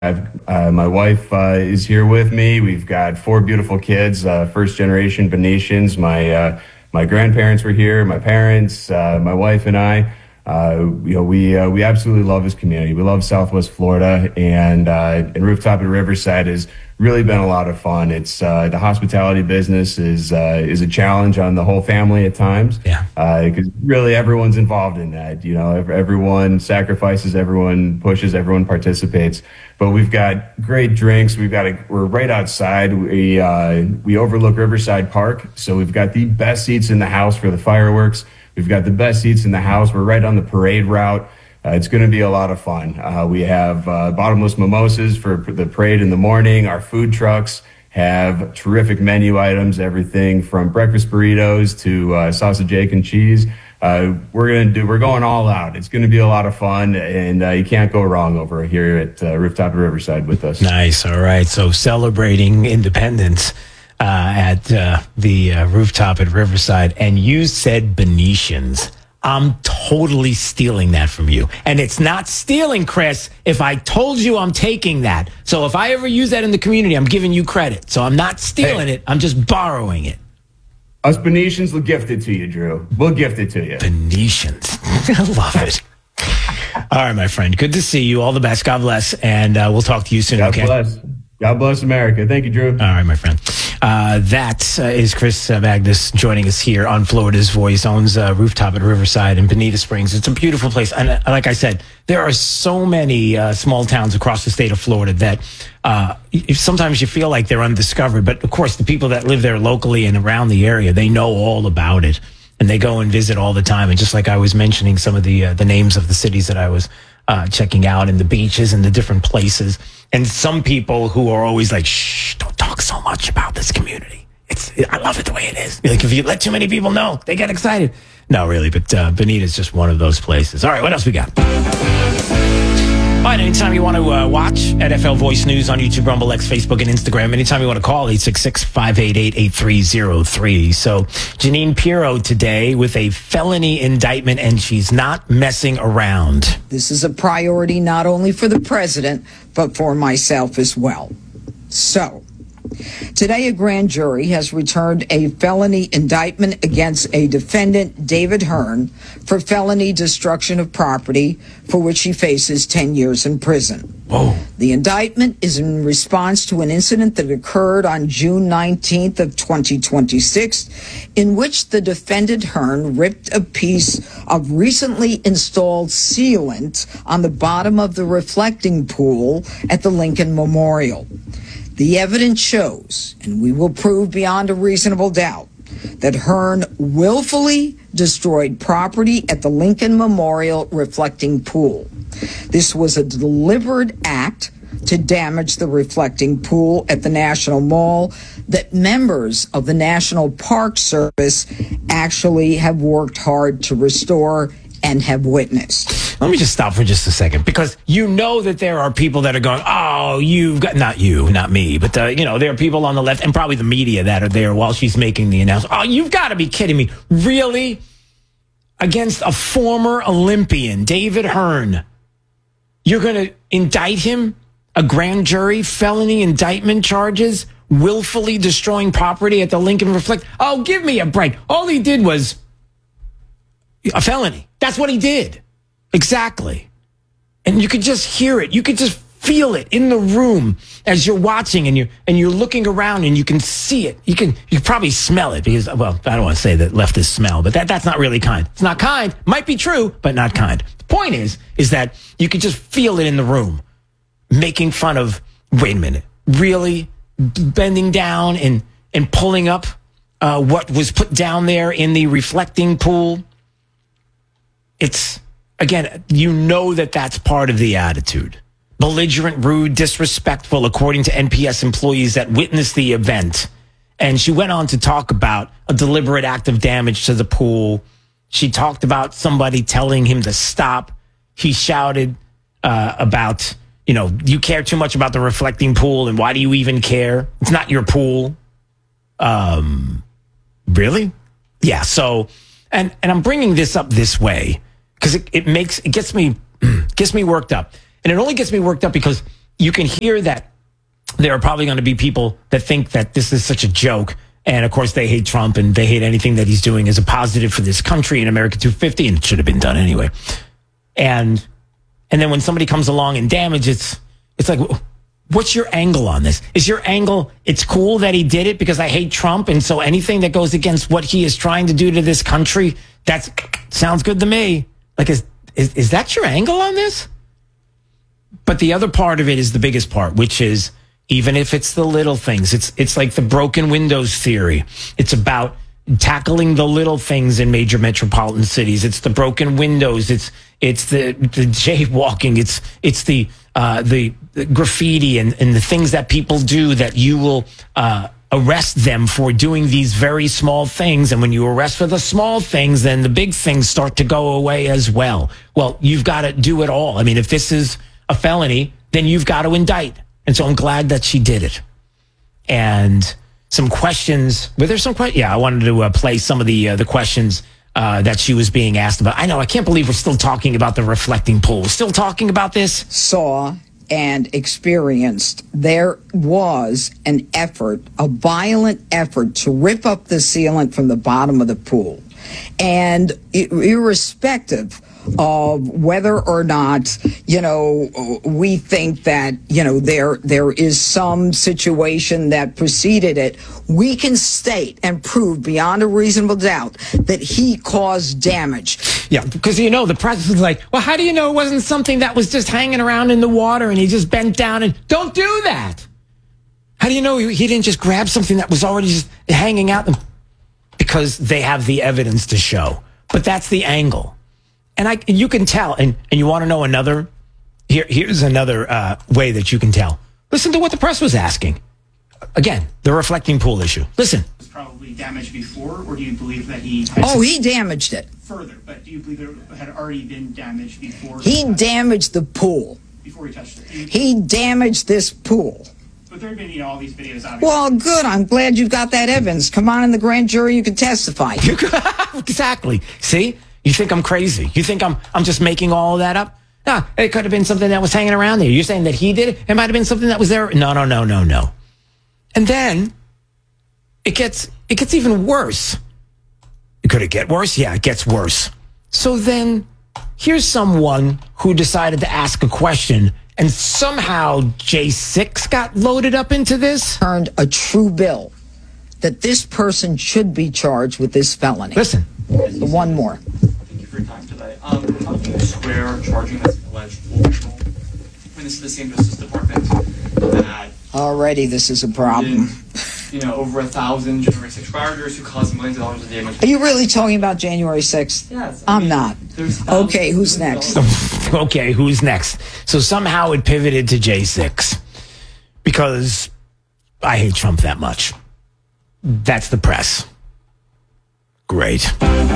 My wife is here with me. We've got four beautiful kids, first generation Venetians. My grandparents were here, my parents, my wife and I. We absolutely love this community. We love Southwest Florida, and Rooftop at Riverside has really been a lot of fun. It's the hospitality business is a challenge on the whole family at times. Yeah. Because really everyone's involved in that. Everyone sacrifices, everyone pushes, everyone participates. But we've got great drinks. We're right outside. We overlook Riverside Park, so we've got the best seats in the house for the fireworks. We've got the best seats in the house. We're right on the parade route. It's going to be a lot of fun. We have bottomless mimosas for the parade in the morning. Our food trucks have terrific menu items, everything from breakfast burritos to sausage, egg, and cheese. We're going all out. It's going to be a lot of fun, and you can't go wrong over here at Rooftop at Riverside with us. Nice. All right. So celebrating independence at the Rooftop at Riverside, and you said Venetians. I'm totally stealing that from you. And it's not stealing, Chris, if I told you I'm taking that. So if I ever use that in the community, I'm giving you credit. So I'm not stealing it. I'm just borrowing it. Us Venetians will gift it to you, Drew. We'll gift it to you. Venetians. I love it. All right, my friend. Good to see you. All the best. God bless. And we'll talk to you soon. God bless. God bless America. Thank you, Drew. All right, my friend. That is Chris Magnus joining us here on Florida's Voice, owns Rooftop at Riverside in Bonita Springs. It's a beautiful place. And like I said, there are so many small towns across the state of Florida that sometimes you feel like they're undiscovered. But, of course, the people that live there locally and around the area, they know all about it. And they go and visit all the time. And just like I was mentioning some of the names of the cities that I was checking out and the beaches and the different places. And some people who are always like, shh, don't talk so much about this community. I love it the way it is. Like, if you let too many people know, they get excited. No, really, but Bonita is just one of those places. All right, what else we got? All right, anytime you want to watch NFL Voice News on YouTube, Rumble, X, Facebook, and Instagram, anytime you want to call, 866-588-8303. So Jeanine Pirro today with a felony indictment, and she's not messing around. This is a priority not only for the president, but for myself as well. So, today a grand jury has returned a felony indictment against a defendant, David Hearn, for felony destruction of property, for which he faces 10 years in prison. Whoa. The indictment is in response to an incident that occurred on June 19th of 2026, in which the defendant Hearn ripped a piece of recently installed sealant on the bottom of the reflecting pool at the Lincoln Memorial. The evidence shows, and we will prove beyond a reasonable doubt, that Hearn willfully destroyed property at the Lincoln Memorial reflecting pool. This was a deliberate act to damage the reflecting pool at the National Mall that members of the National Park Service actually have worked hard to restore and have witnessed. Let me just stop for just a second, because you know that there are people that are going, oh, you've got, not you, not me, but, there are people on the left and probably the media that are there while she's making the announcement. Oh, you've got to be kidding me. Really? Against a former Olympian, David Hearn, you're going to indict him? A grand jury, felony indictment charges, willfully destroying property at the Lincoln Reflect. Oh, give me a break. All he did was a felony. That's what he did. Exactly. And you could just hear it. You could just feel it in the room as you're watching and you're looking around and you can see it. You can probably smell it because, well, I don't want to say that leftists smell, but that's not really kind. It's not kind. Might be true, but not kind. The point is that you could just feel it in the room, making fun of, wait a minute, really bending down and pulling up what was put down there in the reflecting pool. It's, again, you know that that's part of the attitude. Belligerent, rude, disrespectful, according to NPS employees that witnessed the event. And she went on to talk about a deliberate act of damage to the pool. She talked about somebody telling him to stop. He shouted about, you care too much about the reflecting pool, and why do you even care? It's not your pool. Really? Yeah, so, and I'm bringing this up this way because it gets me worked up. And it only gets me worked up because you can hear that there are probably going to be people that think that this is such a joke. And of course, they hate Trump and they hate anything that he's doing as a positive for this country and America 250, and it should have been done anyway. And then when somebody comes along and damages, it's like, what's your angle on this? Is your angle, it's cool that he did it because I hate Trump, and so anything that goes against what he is trying to do to this country, that sounds good to me. Like, is that your angle on this? But the other part of it is the biggest part, which is, even if it's the little things, it's like the broken windows theory. It's about tackling the little things in major metropolitan cities. It's the broken windows. It's the jaywalking. It's the graffiti and the things that people do that you will arrest them for doing these very small things. And when you arrest for the small things, then the big things start to go away as well. Well, you've got to do it all. I mean, if this is a felony, then you've got to indict. And so I'm glad that she did it. And some questions. Were there some questions? Yeah, I wanted to play some of the questions that she was being asked about. I know, I can't believe we're still talking about the reflecting pool. Still talking about this? Saw and experienced there was an effort, a violent effort to rip up the sealant from the bottom of the pool. And irrespective of whether or not, we think that, there is some situation that preceded it, we can state and prove beyond a reasonable doubt that he caused damage. Yeah, because, the press is like, well, how do you know it wasn't something that was just hanging around in the water and he just bent down and don't do that? How do you know he didn't just grab something that was already just hanging out? Because they have the evidence to show. But that's the angle. And you can tell, and you want to know another? Here's another way that you can tell. Listen to what the press was asking. Again, the reflecting pool issue. Listen. Was probably damaged before, or do you believe that he... he damaged it. Further, but do you believe it had already been damaged before? He damaged the pool. Before he touched it? He damaged this pool. But there have been, all these videos, obviously. Well, good. I'm glad you've got that evidence. Come on in the grand jury. You can testify. Exactly. See? You think I'm crazy? You think I'm just making all of that up? No, it could have been something that was hanging around there. You're saying that he did it? It might have been something that was there. No. And then it gets even worse. Could it get worse? Yeah, it gets worse. So then here's someone who decided to ask a question, and somehow J6 got loaded up into this. Turned a true bill that this person should be charged with this felony. Listen. One more. Thank you for your time today. How do you square charging this alleged pool control? I mean, this is the same Justice Department that... Already, this is a problem. Over 1,000 January 6th rioters who caused millions of dollars of damage. Are you really talking about January 6th? Yes. I'm not. Okay, who's next? Okay, who's next? So somehow it pivoted to J6 because I hate Trump that much. That's the press. Great.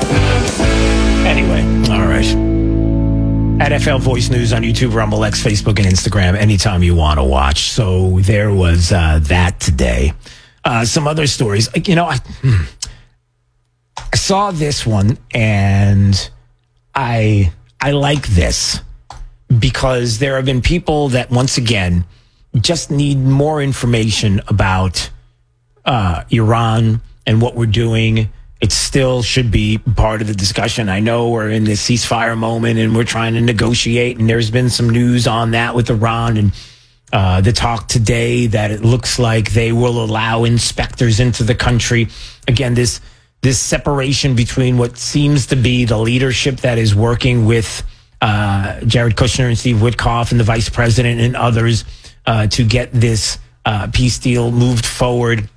Anyway, all right. At FL Voice News on YouTube, Rumble, X, Facebook, and Instagram, anytime you want to watch. So there was that today. Some other stories. I saw this one, and I like this because there have been people that, once again, just need more information about Iran and what we're doing. It still should be part of the discussion. I know we're in this ceasefire moment and we're trying to negotiate, and there's been some news on that with Iran and the talk today that it looks like they will allow inspectors into the country. Again, this separation between what seems to be the leadership that is working with Jared Kushner and Steve Witkoff and the vice president and others to get this peace deal moved forward,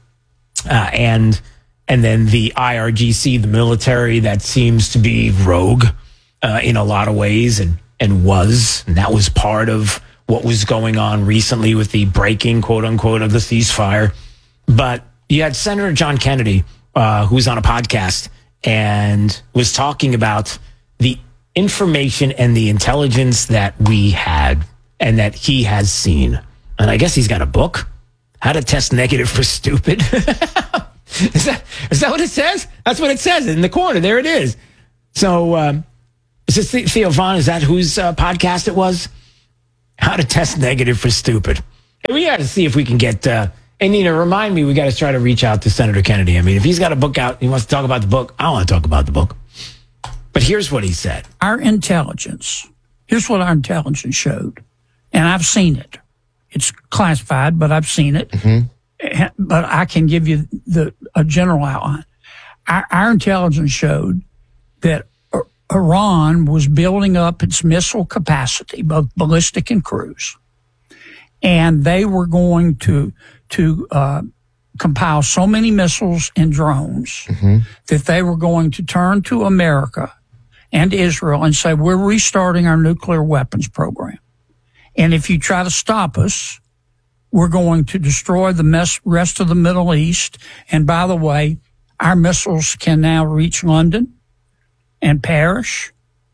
and then the IRGC, the military that seems to be rogue in a lot of ways and that was part of what was going on recently with the breaking, quote unquote, of the ceasefire. But you had Senator John Kennedy, who was on a podcast and was talking about the information and the intelligence that we had and that he has seen. And I guess he's got a book, How to Test Negative for Stupid. Is that what it says? That's what it says in the corner. There it is. So, is this Theo Von? Is that whose podcast it was? How to test negative for stupid. And we got to see if we can get, and Nina, remind me, we got to try to reach out to Senator Kennedy. I mean, if he's got a book out, he wants to talk about the book, I want to talk about the book. But here's what he said. Here's what our intelligence showed. And I've seen it. It's classified, but I've seen it. But I can give you a general outline. Our intelligence showed that Iran was building up its missile capacity, both ballistic and cruise. And they were going to compile so many missiles and drones that they were going to turn to America and Israel and say, we're restarting our nuclear weapons program. And if you try to stop us, we're going to destroy the rest of the Middle East. And by the way, our missiles can now reach London and Paris,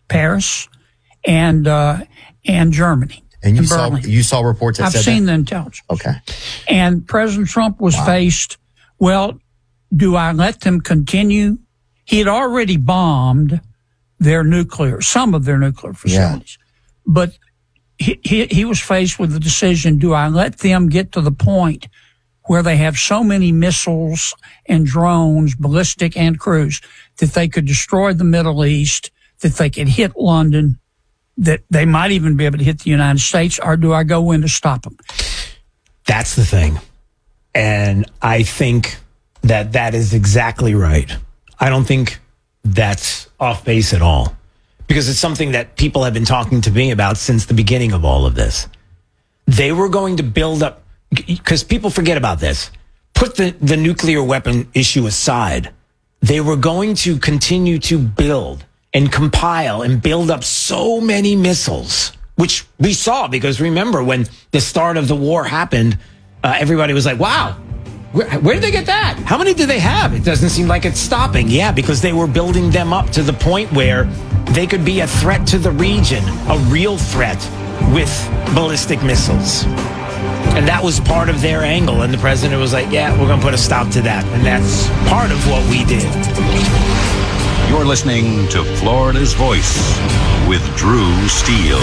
and Germany. And you saw reports that said that? I've seen the intelligence. Okay. And President Trump was faced, well, do I let them continue? He had already bombed some of their nuclear facilities. Yeah. But he was faced with the decision, do I let them get to the point where they have so many missiles and drones, ballistic and cruise, that they could destroy the Middle East, that they could hit London, that they might even be able to hit the United States, or do I go in to stop them? That's the thing. And I think that is exactly right. I don't think that's off base at all, because it's something that people have been talking to me about since the beginning of all of this. They were going to build up, because people forget about this. Put the nuclear weapon issue aside. They were going to continue to build and compile and build up so many missiles, which we saw, because remember when the start of the war happened, everybody was like, wow, where did they get that? How many do they have? It doesn't seem like it's stopping. Yeah, because they were building them up to the point where they could be a threat to the region, a real threat with ballistic missiles. And that was part of their angle. And the president was like, yeah, we're going to put a stop to that. And that's part of what we did. You're listening to Florida's Voice with Drew Steele.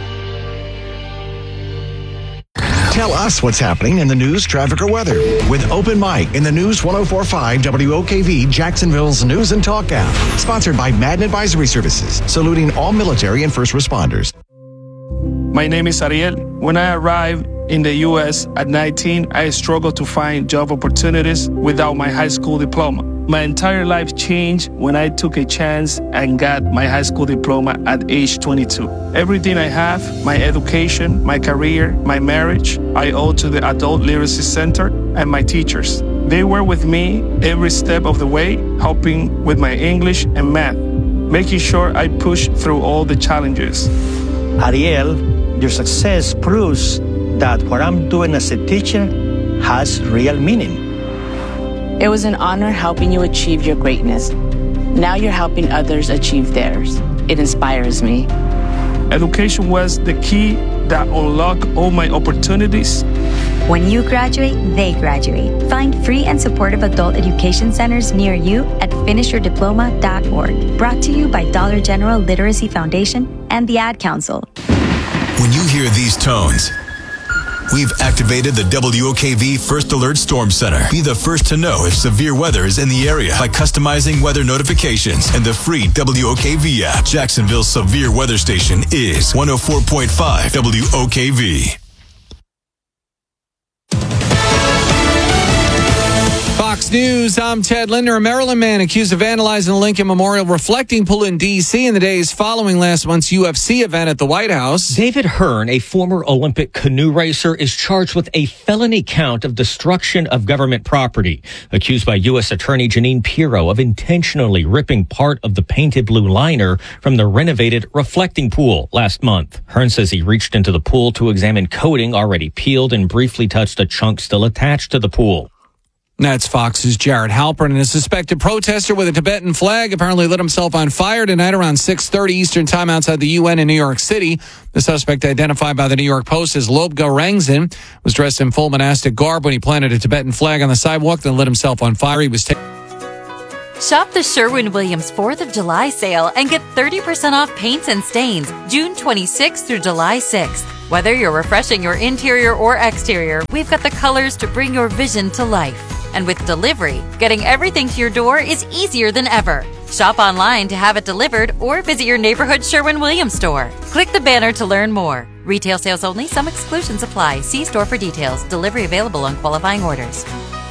Tell us what's happening in the news, traffic, or weather with Open Mic in the News 104.5 WOKV Jacksonville's News and Talk app. Sponsored by Madden Advisory Services, saluting all military and first responders. My name is Ariel. When I arrived in the U.S. at 19, I struggled to find job opportunities without my high school diploma. My entire life changed when I took a chance and got my high school diploma at age 22. Everything I have, my education, my career, my marriage, I owe to the Adult Literacy Center and my teachers. They were with me every step of the way, helping with my English and math, making sure I pushed through all the challenges. Ariel, your success proves that what I'm doing as a teacher has real meaning. It was an honor helping you achieve your greatness. Now you're helping others achieve theirs. It inspires me. Education was the key that unlocked all my opportunities. When you graduate, they graduate. Find free and supportive adult education centers near you at finishyourdiploma.org. Brought to you by Dollar General Literacy Foundation and the Ad Council. When you hear these tones, we've activated the WOKV First Alert Storm Center. Be the first to know if severe weather is in the area by customizing weather notifications and the free WOKV app. Jacksonville's severe weather station is 104.5 WOKV. Fox News, I'm Ted Linder. A Maryland man accused of vandalizing the Lincoln Memorial Reflecting Pool in D.C. in the days following last month's UFC event at the White House. David Hearn, a former Olympic canoe racer, is charged with a felony count of destruction of government property, accused by U.S. Attorney Jeanine Pirro of intentionally ripping part of the painted blue liner from the renovated reflecting pool last month. Hearn says he reached into the pool to examine coating already peeled and briefly touched a chunk still attached to the pool. That's Fox's Jared Halpern. And a suspected protester with a Tibetan flag apparently lit himself on fire tonight around 6:30 Eastern Time outside the UN in New York City. The suspect, identified by the New York Post as Lobga Rangzin, was dressed in full monastic garb when he planted a Tibetan flag on the sidewalk, then lit himself on fire. He was Shop the Sherwin-Williams 4th of July sale and get 30% off paints and stains June 26th through July 6th. Whether you're refreshing your interior or exterior, we've got the colors to bring your vision to life. And with delivery, getting everything to your door is easier than ever. Shop online to have it delivered or visit your neighborhood Sherwin-Williams store. Click the banner to learn more. Retail sales only. Some exclusions apply. See store for details. Delivery available on qualifying orders.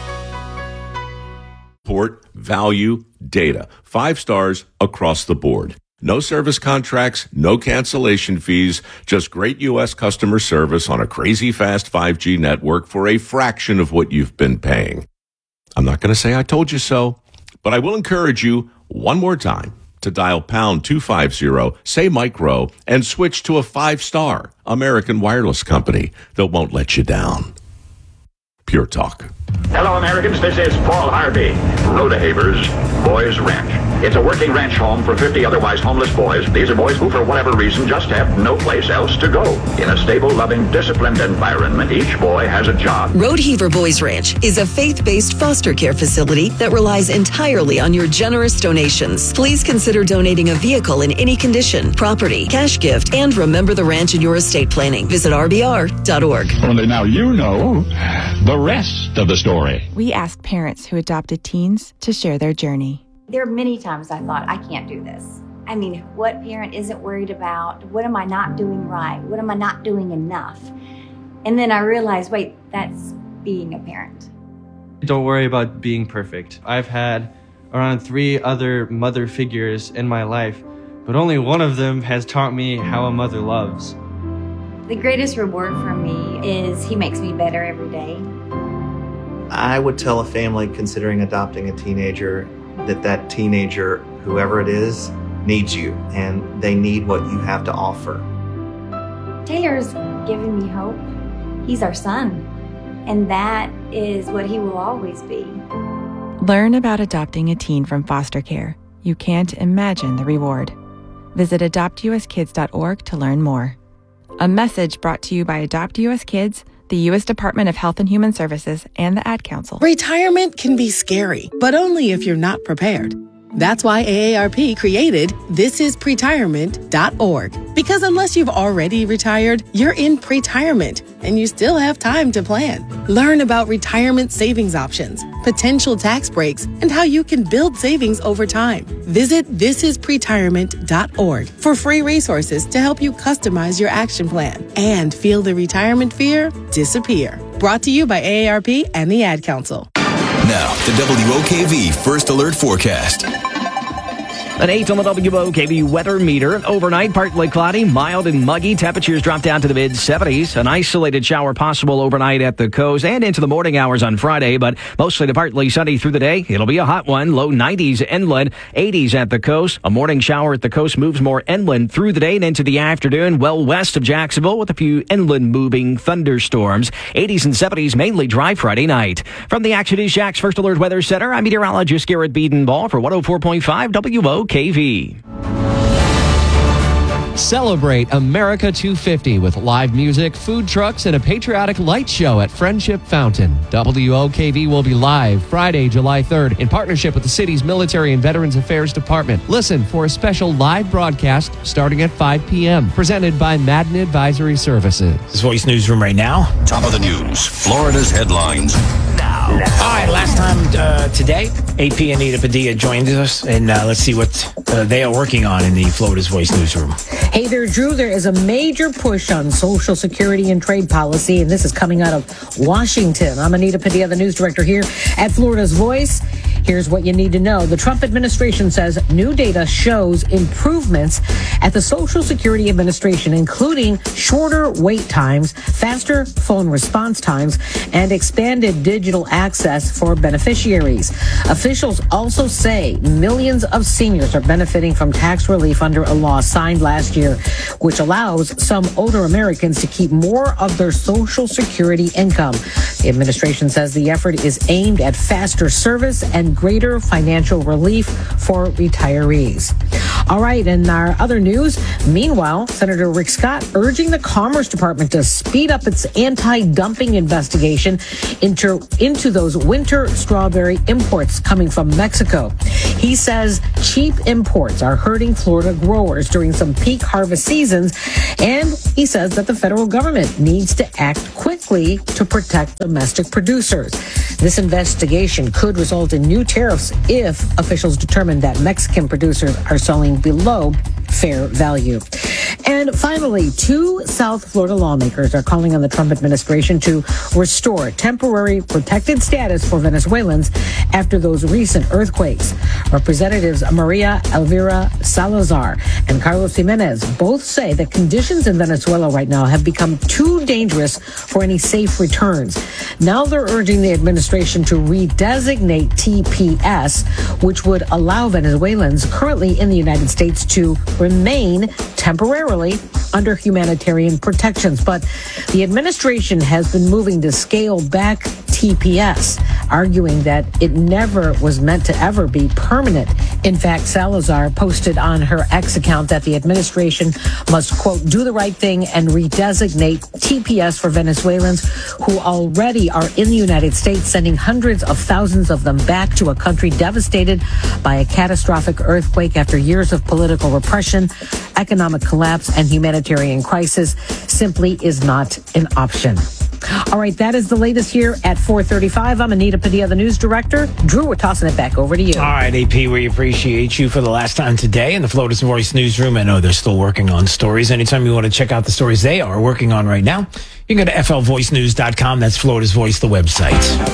Support, value, data. 5 stars across the board. No service contracts, no cancellation fees, just great U.S. customer service on a crazy fast 5G network for a fraction of what you've been paying. I'm not going to say I told you so, but I will encourage you one more time to dial pound 250, say micro, and switch to a 5-star American wireless company that won't let you down. Pure Talk. Hello, Americans. This is Paul Harvey. Rodehaver's Boys Ranch. It's a working ranch home for 50 otherwise homeless boys. These are boys who, for whatever reason, just have no place else to go. In a stable, loving, disciplined environment, each boy has a job. Rodehaver Boys Ranch is a faith-based foster care facility that relies entirely on your generous donations. Please consider donating a vehicle in any condition, property, cash gift, and remember the ranch in your estate planning. Visit rbr.org. Only now you know the rest of the story. We asked parents who adopted teens to share their journey. There are many times I thought, I can't do this. I mean, what parent isn't worried about? What am I not doing right? What am I not doing enough? And then I realized, wait, that's being a parent. Don't worry about being perfect. I've had around 3 other mother figures in my life, but only one of them has taught me how a mother loves. The greatest reward for me is he makes me better every day. I would tell a family considering adopting a teenager that teenager, whoever it is, needs you, and they need what you have to offer. Taylor's given me hope. He's our son, and that is what he will always be. Learn about adopting a teen from foster care. You can't imagine the reward. Visit adoptuskids.org to learn more. A message brought to you by Adopt US Kids, the U.S. Department of Health and Human Services, and the Ad Council. Retirement can be scary, but only if you're not prepared. That's why AARP created thisispretirement.org. Because unless you've already retired, you're in pretirement, and you still have time to plan. Learn about retirement savings options, potential tax breaks, and how you can build savings over time. Visit thisispretirement.org for free resources to help you customize your action plan and feel the retirement fear disappear. Brought to you by AARP and the Ad Council. Now, the WOKV First Alert Forecast. An 8 on the WOKV weather meter. Overnight, partly cloudy, mild and muggy. Temperatures drop down to the mid-70s. An isolated shower possible overnight at the coast and into the morning hours on Friday, but mostly to partly sunny through the day. It'll be a hot one. Low 90s inland, 80s at the coast. A morning shower at the coast moves more inland through the day and into the afternoon, well west of Jacksonville with a few inland moving thunderstorms. 80s and 70s, mainly dry Friday night. From the Action News Jax First Alert Weather Center, I'm meteorologist Garrett Biedenball for 104.5 WOKV. Celebrate America 250 with live music, food trucks, and a patriotic light show at Friendship Fountain. WOKV will be live Friday, July 3rd in partnership with the city's Military and Veterans Affairs Department. Listen for a special live broadcast starting at 5 p.m. presented by Madden Advisory Services. This Voice Newsroom right now. Top of the news, Florida's headlines. All right, last time today, AP Anita Padilla joined us, and let's see what they are working on in the Florida's Voice Newsroom. Hey there, Drew. There is a major push on Social Security and trade policy, and this is coming out of Washington. I'm Anita Padilla, the news director here at Florida's Voice. Here's what you need to know. The Trump administration says new data shows improvements at the Social Security Administration, including shorter wait times, faster phone response times, and expanded digital access for beneficiaries. Officials also say millions of seniors are benefiting from tax relief under a law signed last year, which allows some older Americans to keep more of their Social Security income. The administration says the effort is aimed at faster service and greater financial relief for retirees. All right, in our other news, meanwhile, Senator Rick Scott urging the Commerce Department to speed up its anti-dumping investigation into those winter strawberry imports coming from Mexico. He says cheap imports are hurting Florida growers during some peak harvest seasons, and he says that the federal government needs to act quickly to protect domestic producers. This investigation could result in new tariffs if officials determine that Mexican producers are selling below fair value. And finally, 2 South Florida lawmakers are calling on the Trump administration to restore temporary protected status for Venezuelans after those recent earthquakes. Representatives Maria Elvira Salazar and Carlos Jimenez both say that conditions in Venezuela right now have become too dangerous for any safe returns. Now they're urging the administration to redesignate TPS, which would allow Venezuelans currently in the United States to remain temporarily under humanitarian protections. But the administration has been moving to scale back TPS, arguing that it never was meant to ever be permanent. In fact, Salazar posted on her X account that the administration must, quote, do the right thing and redesignate TPS for Venezuelans who already are in the United States, sending hundreds of thousands of them back to a country devastated by a catastrophic earthquake after years of political repression, economic collapse, and humanitarian crisis simply is not an option. All right, that is the latest here at 4:35. I'm Anita Padilla, the news director. Drew, we're tossing it back over to you. All right, AP, we appreciate you for the last time today in the Florida's Voice newsroom. I know they're still working on stories. Anytime you want to check out the stories they are working on right now, you can go to flvoicenews.com. That's Florida's Voice, the website.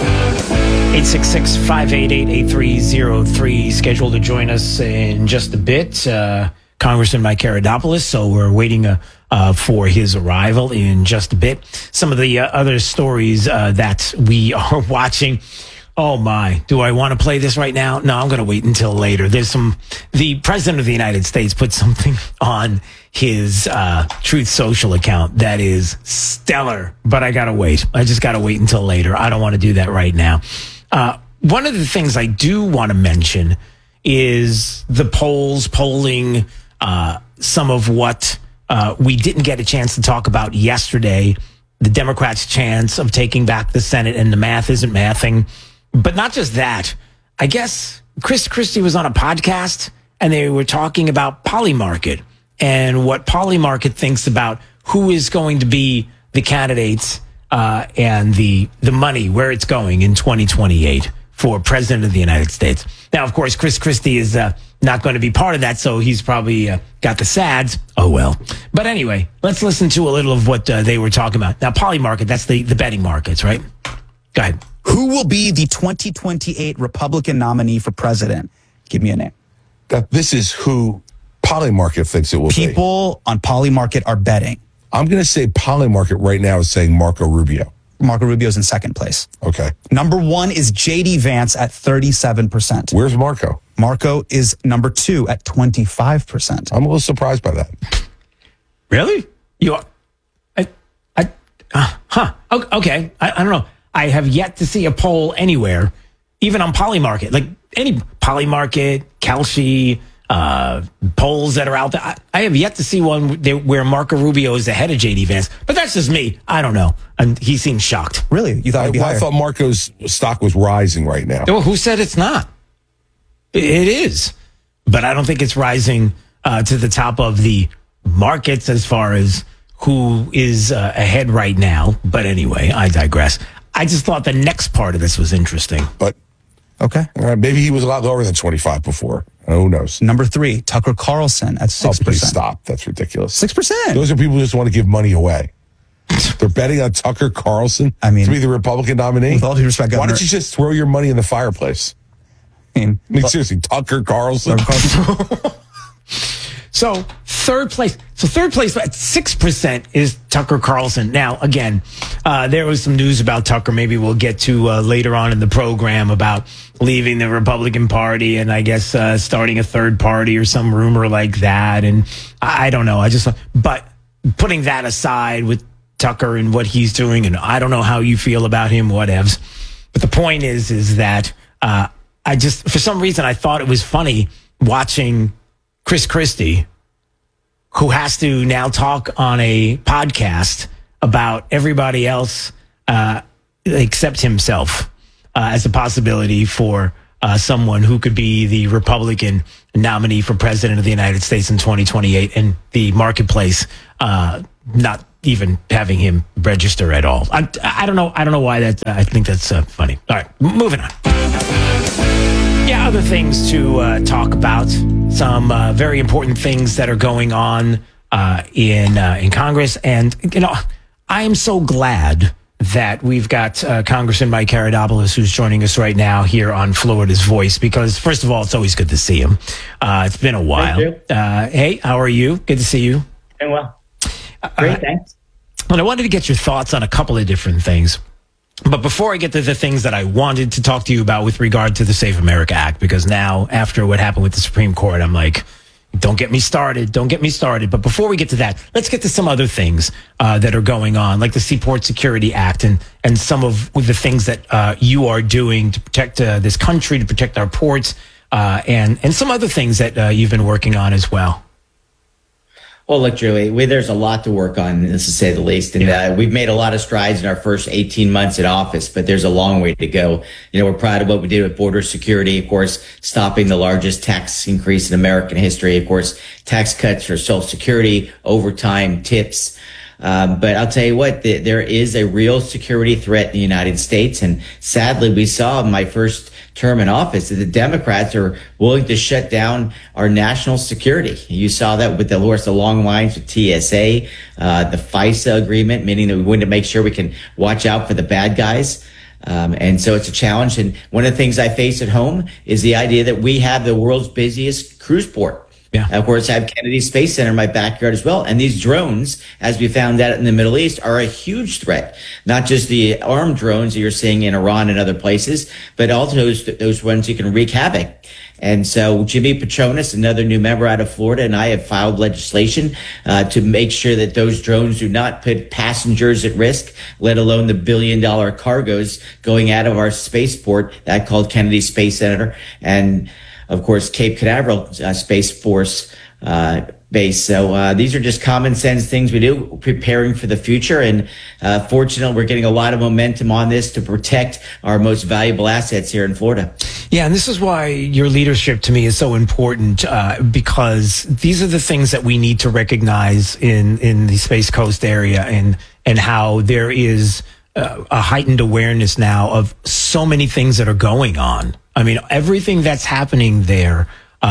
866-588-8303. Scheduled to join us in just a bit, Congressman Mike Karadopoulos. So we're waiting for his arrival in just a bit. Some of the other stories that we are watching. Oh my, do I want to play this right now? No, I'm going to wait until later. The president of the United States put something on his Truth Social account that is stellar, but I got to wait. I just got to wait until later. I don't want to do that right now. One of the things I do want to mention is the polling some of what we didn't get a chance to talk about yesterday, the Democrats' chance of taking back the Senate, and the math isn't mathing. But not just that. I guess Chris Christie was on a podcast and they were talking about Polymarket and what Polymarket thinks about who is going to be the candidates and the money, where it's going in 2028 for President of the United States. Now, of course, Chris Christie is not going to be part of that, so he's probably got the SADs. Oh, well. But anyway, let's listen to a little of what they were talking about. Now, Polymarket, that's the betting markets, right? Go ahead. Who will be the 2028 Republican nominee for president? Give me a name. This is who Polymarket thinks it will be. People on Polymarket are betting. I'm going to say Polymarket right now is saying Marco Rubio. Marco Rubio's in second place. Okay. Number 1 is J.D. Vance at 37%. Where's Marco? Marco is number 2 at 25%. I'm a little surprised by that. Really? You are? Okay. I don't know. I have yet to see a poll anywhere, even on Polymarket, like any Polymarket, Kelsey, polls that are out there. I have yet to see one where Marco Rubio is ahead of J.D. Vance, but that's just me. I don't know. And he seems shocked. Really? You thought it'd be higher? I thought Marco's stock was rising right now. Well, who said it's not? It is, but I don't think it's rising to the top of the markets as far as who is ahead right now. But anyway, I digress. I just thought the next part of this was interesting. But okay, all right, maybe he was a lot lower than 25 before. Who knows? Number 3, Tucker Carlson at 6%. Oh, please stop. That's ridiculous. 6%. Those are people who just want to give money away. They're betting on Tucker Carlson to be the Republican nominee. With all due respect, Governor, why don't you just throw your money in the fireplace? I mean seriously, Tucker Carlson. So third place at 6% is Tucker Carlson. Now, again, there was some news about Tucker. Maybe we'll get to later on in the program about leaving the Republican Party and I guess starting a third party or some rumor like that. And I don't know. But putting that aside with Tucker and what he's doing, and I don't know how you feel about him, whatevs. But the point is that I just, for some reason, I thought it was funny watching Chris Christie, who has to now talk on a podcast about everybody else except himself as a possibility for someone who could be the Republican nominee for president of the United States in 2028, and the marketplace not even having him register at all. I don't know. I don't know why that. I think that's funny. All right, moving on. Yeah, other things to talk about. Some very important things that are going on in Congress, and I am so glad that we've got Congressman Mike Karadopoulos, who's joining us right now here on Florida's Voice, because first of all, it's always good to see him. It's been a while. Hey, how are you? Good to see you. Doing well. Great, thanks. And I wanted to get your thoughts on a couple of different things. But before I get to the things that I wanted to talk to you about with regard to the Safe America Act, because now after what happened with the Supreme Court, I'm like, don't get me started. Don't get me started. But before we get to that, let's get to some other things that are going on, like the Seaport Security Act and some of the things that you are doing to protect this country, to protect our ports, and some other things that you've been working on as well. Well, look, Joey, there's a lot to work on, to say the least. And we've made a lot of strides in our first 18 months in office, but there's a long way to go. We're proud of what we did with border security, of course, stopping the largest tax increase in American history, of course, tax cuts for Social Security, overtime, tips. But I'll tell you what, there is a real security threat in the United States. And sadly, we saw in my first term in office that the Democrats are willing to shut down our national security. You saw that with the long lines with TSA, the FISA agreement, meaning that we want to make sure we can watch out for the bad guys. And so it's a challenge. And one of the things I face at home is the idea that we have the world's busiest cruise port. Yeah. Of course, I have Kennedy Space Center in my backyard as well. And these drones, as we found out in the Middle East, are a huge threat. Not just the armed drones that you're seeing in Iran and other places, but also those ones you can wreak havoc. And so Jimmy Patronis, another new member out of Florida, and I have filed legislation to make sure that those drones do not put passengers at risk, let alone the billion-dollar cargoes going out of our spaceport, that called Kennedy Space Center, and of course, Cape Canaveral Space Force base. So these are just common sense things we do, preparing for the future. And fortunately, we're getting a lot of momentum on this to protect our most valuable assets here in Florida. Yeah, and this is why your leadership to me is so important, because these are the things that we need to recognize in the Space Coast area, and how there is a heightened awareness now of so many things that are going on. I mean, everything that's happening there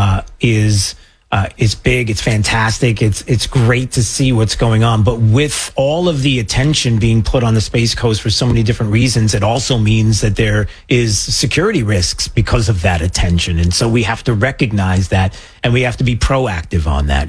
is big. It's fantastic. It's great to see what's going on. But with all of the attention being put on the Space Coast for so many different reasons, it also means that there is security risks because of that attention. And so we have to recognize that, and we have to be proactive on that,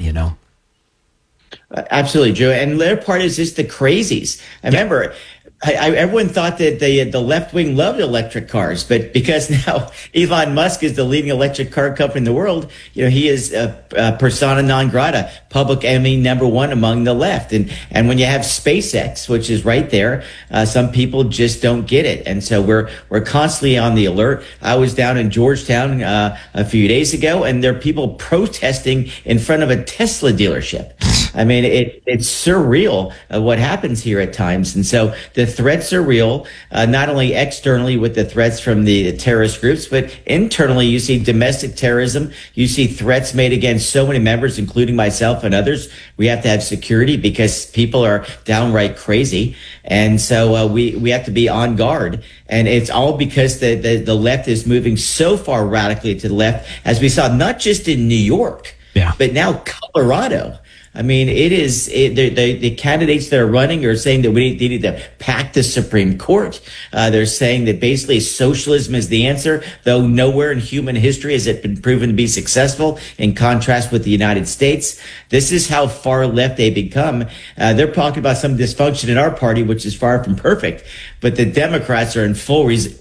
Absolutely, Joe. And the other part is just the crazies. I remember everyone thought that the left wing loved electric cars, but because now Elon Musk is the leading electric car company in the world, he is persona non grata, public enemy number one among the left. And when you have SpaceX, which is right there, some people just don't get it. And so we're constantly on the alert. I was down in Georgetown a few days ago, and there are people protesting in front of a Tesla dealership. I mean, it's surreal what happens here at times. And so the threats are real, not only externally with the threats from the terrorist groups, but internally you see domestic terrorism. You see threats made against so many members, including myself and others. We have to have security because people are downright crazy. And so we have to be on guard. And it's all because the left is moving so far radically to the left, as we saw, not just in New York, but now Colorado. I mean, the candidates that are running are saying that they need to pack the Supreme Court. They're saying that basically socialism is the answer, though nowhere in human history has it been proven to be successful, in contrast with the United States. This is how far left they become. They're talking about some dysfunction in our party, which is far from perfect. but the Democrats are in full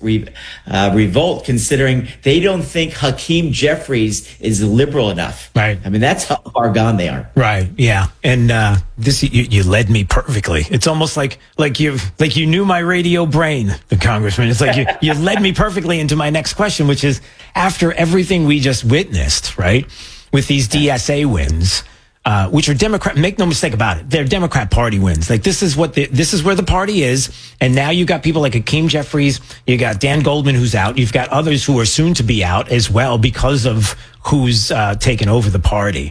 revolt, considering they don't think Hakeem Jeffries is liberal enough. Right. I mean, that's how far gone they are. Right. Yeah. And this you led me perfectly. It's almost like you knew my radio brain, the Congressman. It's like you led me perfectly into my next question, which is, after everything we just witnessed, right, with these DSA wins, which are Democrat, make no mistake about it, they're Democrat Party wins. Like, this is where the party is. And now you got people like Hakeem Jeffries, you got Dan Goldman, who's out. You've got others who are soon to be out as well because of who's taken over the party.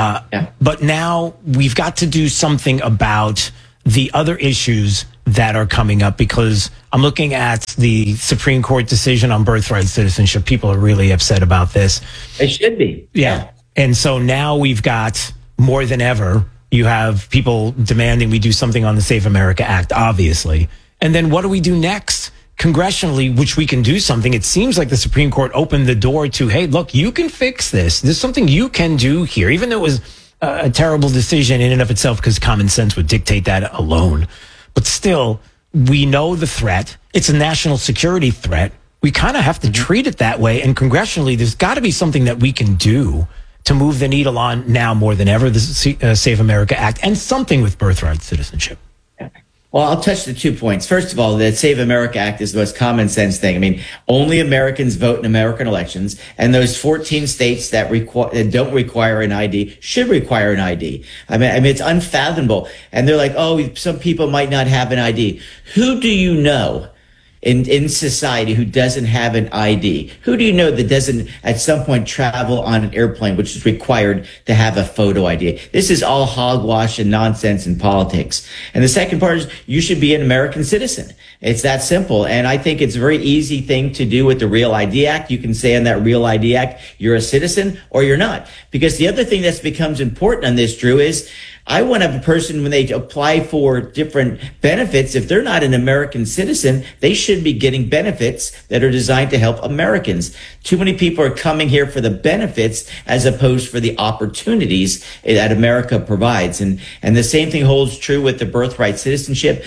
But now we've got to do something about the other issues that are coming up, because I'm looking at the Supreme Court decision on birthright citizenship. People are really upset about this. They should be. Yeah. And so now we've got, more than ever, you have people demanding we do something on the Save America Act, obviously. And then what do we do next? Congressionally, which we can do something. It seems like the Supreme Court opened the door to, hey, look, you can fix this. There's something you can do here, even though it was a terrible decision in and of itself, because common sense would dictate that alone. But still, we know the threat. It's a national security threat. We kind of have to treat it that way. And congressionally, there's got to be something that we can do to move the needle on now more than ever, the Save America Act, and something with birthright citizenship. Well, I'll touch the 2 points. First of all, the Save America Act is the most common sense thing. I mean, only Americans vote in American elections, and those 14 states that don't require an ID should require an ID. I mean, it's unfathomable. And they're like, oh, some people might not have an ID. Who do you know in society who doesn't have an ID? Who do you know that doesn't at some point travel on an airplane, which is required to have a photo ID? This is all hogwash and nonsense in politics. And the second part is, you should be an American citizen. It's that simple. And I think it's a very easy thing to do with the Real ID Act. You can say on that Real ID Act, you're a citizen or you're not. Because the other thing that becomes important on this, Drew, is I want to have a person, when they apply for different benefits, if they're not an American citizen, they should be getting benefits that are designed to help Americans. Too many people are coming here for the benefits as opposed for the opportunities that America provides. And the same thing holds true with the birthright citizenship.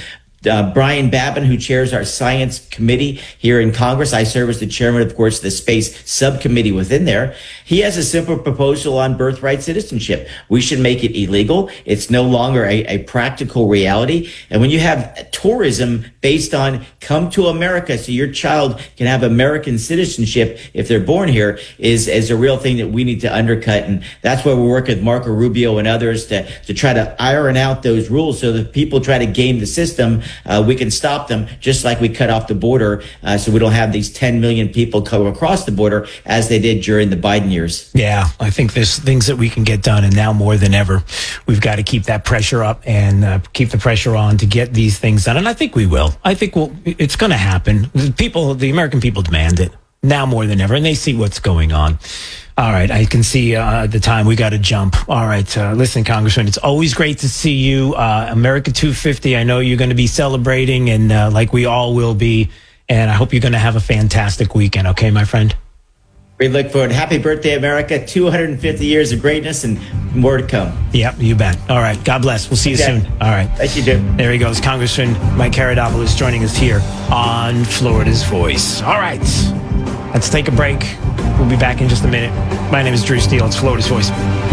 Brian Babin, who chairs our science committee here in Congress. I serve as the chairman, of course, the space subcommittee within there. He has a simple proposal on birthright citizenship. We should make it illegal. It's no longer a practical reality. And when you have tourism based on come to America so your child can have American citizenship if they're born here is a real thing that we need to undercut. And that's why we're working with Marco Rubio and others to try to iron out those rules so that people try to game the system. We can stop them, just like we cut off the border, so we don't have these 10 million people come across the border as they did during the Biden years. Yeah, I think there's things that we can get done, and now more than ever, we've got to keep that pressure up and keep the pressure on to get these things done. And I think we will. I think it's going to happen. The American people demand it now more than ever, and they see what's going on. All right, I can see the time. We got to jump. All right, listen, Congressman, it's always great to see you. America 250, I know you're going to be celebrating, and like we all will be, and I hope you're going to have a fantastic weekend, okay, my friend? We look forward. Happy birthday, America. 250 years of greatness and more to come. Yep, you bet. All right, God bless. We'll see you soon. All right. Thank you, Jim. There he goes. Congressman Mike Karadopoulos joining us here on Florida's Voice. All right, let's take a break. We'll be back in just a minute. My name is Drew Steele. It's Florida's Voice.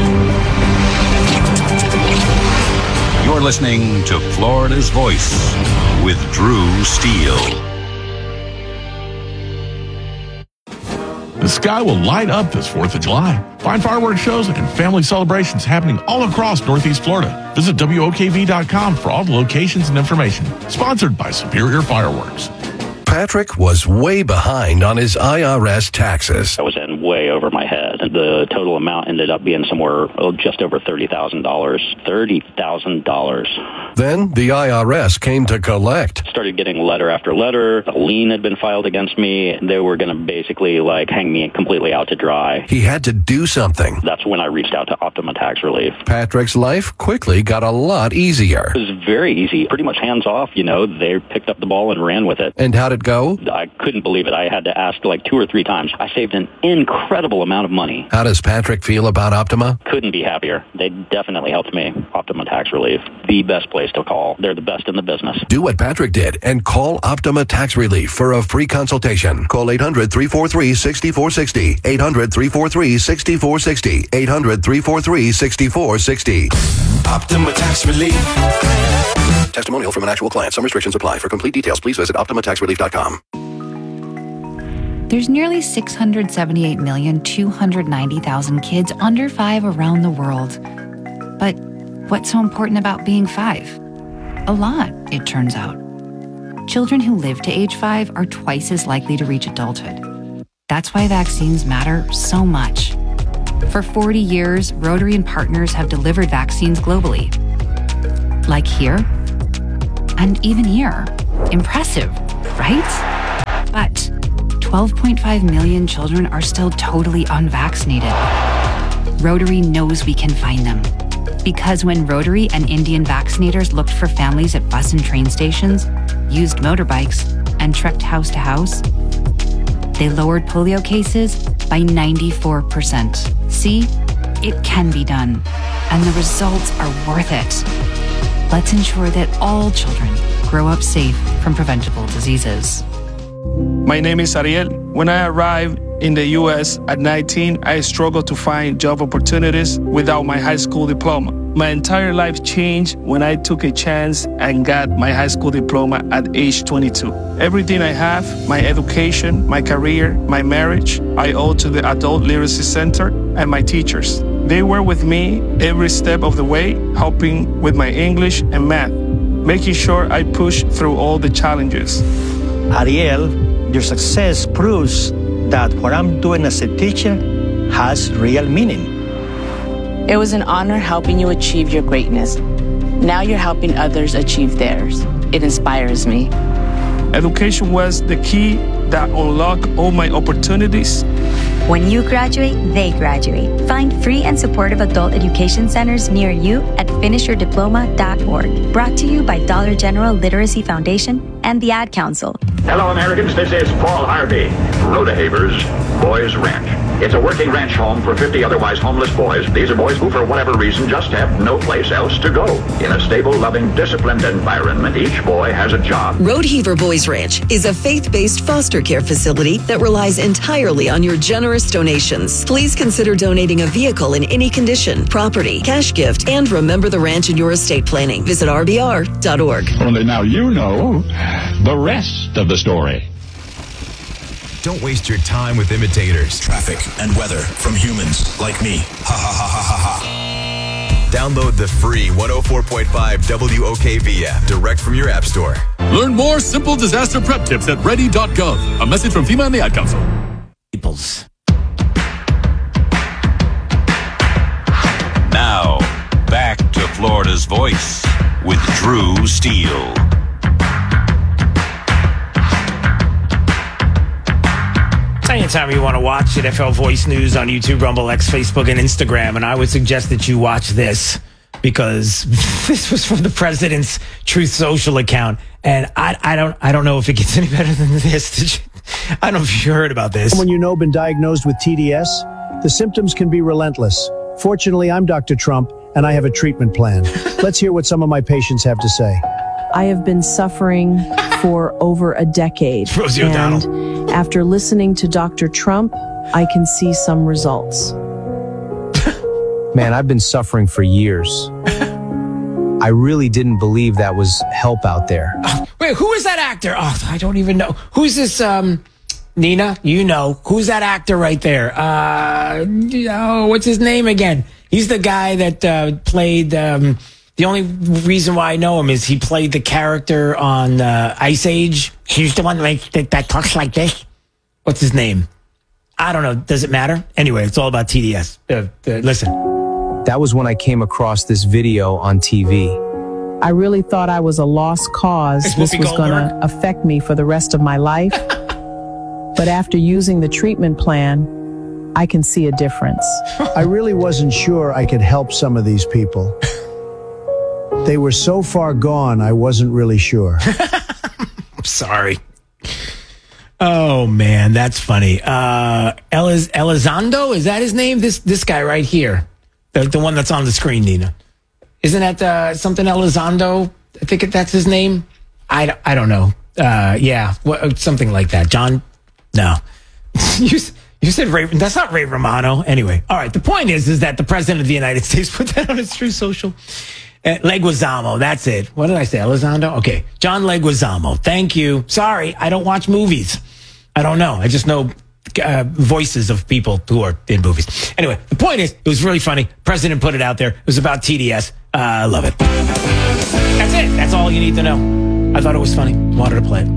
You're listening to Florida's Voice with Drew Steele. The sky will light up this 4th of July. Find fireworks shows and family celebrations happening all across Northeast Florida. Visit WOKV.com for all the locations and information. Sponsored by Superior Fireworks. Patrick was way behind on his IRS taxes. I was in way over my head. The total amount ended up being somewhere just over $30,000. $30,000. Then the IRS came to collect. Started getting letter after letter. A lien had been filed against me. They were going to basically hang me completely out to dry. He had to do something. That's when I reached out to Optima Tax Relief. Patrick's life quickly got a lot easier. It was very easy, pretty much hands off. They picked up the ball and ran with it. And how did it go? I couldn't believe it. I had to ask like 2 or 3 times. I saved an incredible amount of money. How does Patrick feel about Optima? Couldn't be happier. They definitely helped me. Optima Tax Relief, the best place to call. They're the best in the business. Do what Patrick did and call Optima Tax Relief for a free consultation. Call 800-343-6460. 800-343-6460. 800-343-6460. Optima Tax Relief. Testimonial from an actual client. Some restrictions apply. For complete details, please visit OptimaTaxRelief.com. There's nearly 678,290,000 kids under 5 around the world. But what's so important about being 5? A lot, it turns out. Children who live to age 5 are twice as likely to reach adulthood. That's why vaccines matter so much. For 40 years, Rotary and partners have delivered vaccines globally. Like here, and even here. Impressive, right? But 12.5 million children are still totally unvaccinated. Rotary knows we can find them. Because when Rotary and Indian vaccinators looked for families at bus and train stations, used motorbikes, and trekked house to house, they lowered polio cases by 94%. See, it can be done, and the results are worth it. Let's ensure that all children grow up safe from preventable diseases. My name is Ariel. When I arrived in the U.S. at 19, I struggled to find job opportunities without my high school diploma. My entire life changed when I took a chance and got my high school diploma at age 22. Everything I have, my education, my career, my marriage, I owe to the Adult Literacy Center and my teachers. They were with me every step of the way, helping with my English and math, making sure I push through all the challenges. Ariel, your success proves that what I'm doing as a teacher has real meaning. It was an honor helping you achieve your greatness. Now you're helping others achieve theirs. It inspires me. Education was the key that unlocked all my opportunities. When you graduate, they graduate. Find free and supportive adult education centers near you at finishyourdiploma.org. Brought to you by Dollar General Literacy Foundation and the Ad Council. Hello, Americans. This is Paul Harvey. Rodehaver's Boys Ranch. It's a working ranch home for 50 otherwise homeless boys. These are boys who, for whatever reason, just have no place else to go. In a stable, loving, disciplined environment, each boy has a job. Rodeheaver Boys Ranch is a faith-based foster care facility that relies entirely on your generous donations. Please consider donating a vehicle in any condition, property, cash gift, and remember the ranch in your estate planning. Visit rbr.org. Only now you know the rest of the story. Don't waste your time with imitators. Traffic and weather from humans like me. Ha ha ha ha ha ha. Download the free 104.5 WOKV app direct from your app store. Learn more simple disaster prep tips at ready.gov. A message from FEMA and the Ad Council. Peoples. Now, back to Florida's Voice with Drew Steele. Anytime you want to watch NFL Voice News on YouTube, Rumble, X, Facebook, and Instagram, and I would suggest that you watch this because this was from the president's Truth Social account, and I don't know if it gets any better than this. I don't know if you heard about this. When you know been diagnosed with TDS, the symptoms can be relentless. Fortunately, I'm Dr. Trump, and I have a treatment plan. Let's hear what some of my patients have to say. I have been suffering for over a decade. Rosie O'Donnell. After listening to Dr. Trump, I can see some results. Man, I've been suffering for years. I really didn't believe that was help out there. Wait, who is that actor? Oh, I don't even know. Who's this, Nina? You know. Who's that actor right there? What's his name again? He's the guy that played, the only reason why I know him is he played the character on Ice Age. He's the one that talks like this. What's his name? I don't know. Does it matter? Anyway, it's all about TDS. Listen. That was when I came across this video on TV. I really thought I was a lost cause. This was going to affect me for the rest of my life. But after using the treatment plan, I can see a difference. I really wasn't sure I could help some of these people. They were so far gone, I wasn't really sure. I'm sorry. Oh man, that's funny. Elizondo, is that his name? This guy right here, the one that's on the screen, Nina. Isn't that something Elizondo? I think that's his name. I don't know. Yeah, something like that. John? No. You said Ray. That's not Ray Romano. Anyway, all right. The point is that the president of the United States put that on his True Social. Leguizamo, that's it. What did I say? Elizondo? Okay. John Leguizamo. Thank you. Sorry, I don't watch movies. I don't know. I just know voices of people who are in movies. Anyway, the point is, it was really funny. President put it out there. It was about TDS. I love it. That's it. That's all you need to know. I thought it was funny. Wanted to play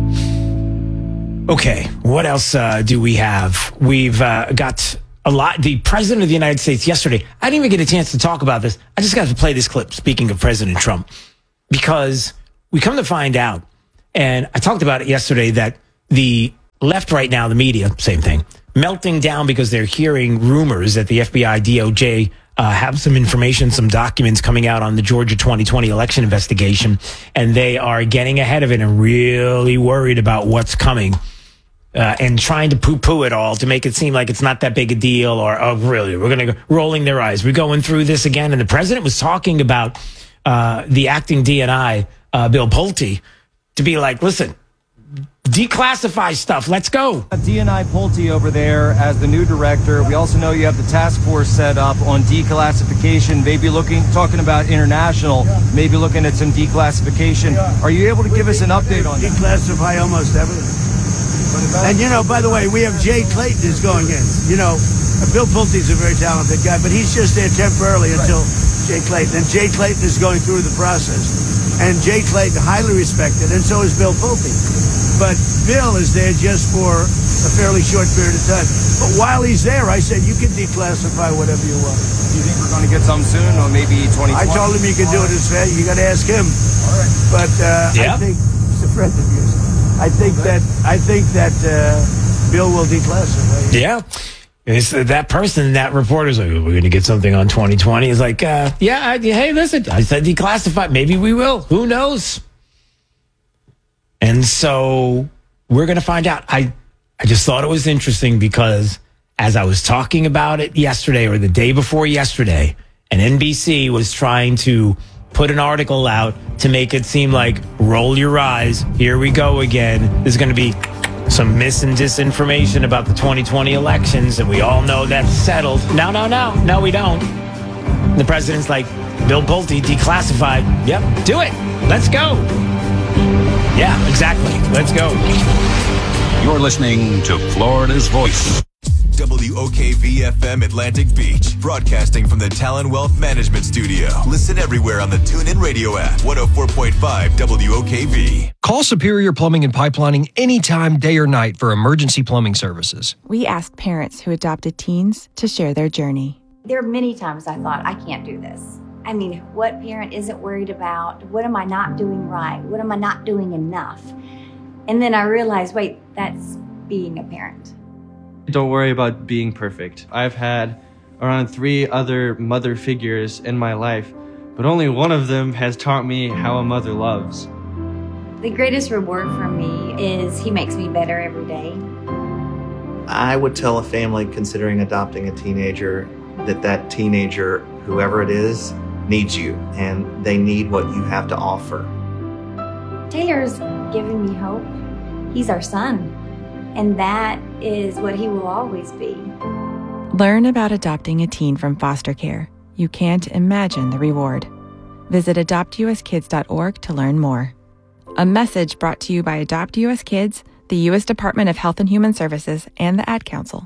it. Okay. What else do we have? We've got a lot. The president of the United States yesterday, I didn't even get a chance to talk about this. I just got to play this clip, speaking of President Trump, because we come to find out, and I talked about it yesterday, that the left right now, the media, same thing, melting down because they're hearing rumors that the FBI, DOJ have some information, some documents coming out on the Georgia 2020 election investigation, and they are getting ahead of it and really worried about what's coming. And trying to poo-poo it all to make it seem like it's not that big a deal, or, oh, really, we're going to go rolling their eyes. We're going through this again. And the president was talking about the acting DNI, Bill Pulte, to be like, listen, declassify stuff. Let's go. DNI Pulte over there as the new director. We also know you have the task force set up on declassification, maybe talking about international, maybe looking at some declassification. Are you able to give us an update on that? Declassify almost everything. And, by the way, we have Jay Clayton is going in. Bill Pulte's a very talented guy, but he's just there temporarily until Jay Clayton. And Jay Clayton is going through the process. And Jay Clayton, highly respected, and so is Bill Pulte. But Bill is there just for a fairly short period of time. But while he's there, I said, you can declassify whatever you want. Do you think we're going to get some soon, or maybe 2020? I told him you can do it as fast. You got to ask him. All right. But I think he's a friend of yours. I think that Bill will declassify. Yeah. It's that person, that reporter's like, we're going to get something on 2020. He's like, hey, listen, I said declassify. Maybe we will. Who knows? And so we're going to find out. I just thought it was interesting because as I was talking about it yesterday or the day before yesterday, and NBC was trying to put an article out to make it seem like, roll your eyes, here we go again. There's going to be some mis and disinformation about the 2020 elections, and we all know that's settled. No, we don't. And the president's like, Bill Pulte, declassified. Yep, do it. Let's go. Yeah, exactly. Let's go. You're listening to Florida's Voice. WOKV-FM Atlantic Beach, broadcasting from the Talon Wealth Management Studio. Listen everywhere on the TuneIn Radio app, 104.5 WOKV. Call Superior Plumbing and Pipelining anytime, day or night, for emergency plumbing services. We asked parents who adopted teens to share their journey. There are many times I thought, I can't do this. I mean, what parent isn't worried about? What am I not doing right? What am I not doing enough? And then I realized, wait, that's being a parent. Don't worry about being perfect. I've had around 3 other mother figures in my life, but only one of them has taught me how a mother loves. The greatest reward for me is he makes me better every day. I would tell a family considering adopting a teenager that teenager, whoever it is, needs you, and they need what you have to offer. Taylor's giving me hope. He's our son. And that is what he will always be. Learn about adopting a teen from foster care. You can't imagine the reward. Visit adoptuskids.org to learn more. A message brought to you by Adopt US Kids, the U.S. Department of Health and Human Services, and the Ad Council.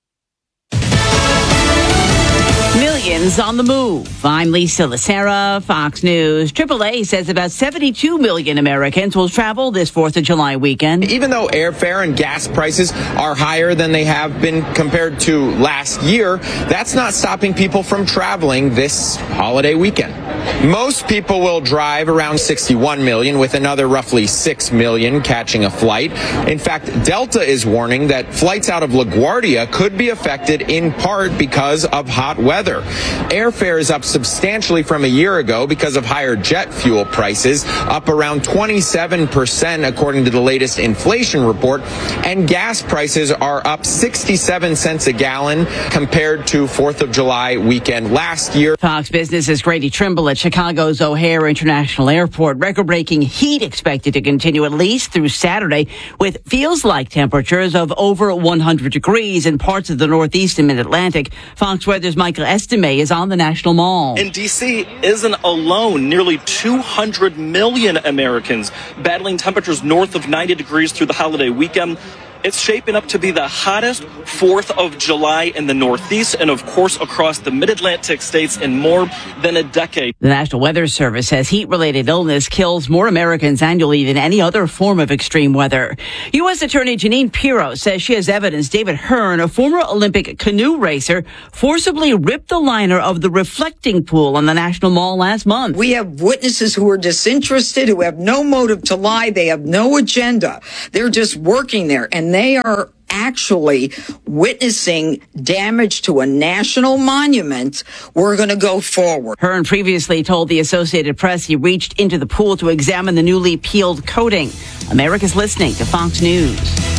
Millions on the move. I'm Lisa Lacera, Fox News. AAA says about 72 million Americans will travel this 4th of July weekend. Even though airfare and gas prices are higher than they have been compared to last year, that's not stopping people from traveling this holiday weekend. Most people will drive, around 61 million, with another roughly 6 million catching a flight. In fact, Delta is warning that flights out of LaGuardia could be affected in part because of hot weather. Airfare is up substantially from a year ago because of higher jet fuel prices, up around 27% according to the latest inflation report, and gas prices are up 67 cents a gallon compared to 4th of July weekend last year. Fox Business's Grady Trimble at Chicago's O'Hare International Airport. Record-breaking heat expected to continue at least through Saturday, with feels-like temperatures of over 100 degrees in parts of the Northeast and Mid-Atlantic. Fox Weather's Michael Estime is on the National Mall. And D.C. isn't alone. Nearly 200 million Americans battling temperatures north of 90 degrees through the holiday weekend. It's shaping up to be the hottest 4th of July in the Northeast and, of course, across the Mid-Atlantic states in more than a decade. The National Weather Service says heat-related illness kills more Americans annually than any other form of extreme weather. U.S. Attorney Jeanine Pirro says she has evidence David Hearn, a former Olympic canoe racer, forcibly ripped the liner of the reflecting pool on the National Mall last month. We have witnesses who are disinterested, who have no motive to lie. They have no agenda. They're just working there, and they are actually witnessing damage to a national monument. We're going to go forward. Hearn previously told the Associated Press he reached into the pool to examine the newly peeled coating. America's listening to Fox News.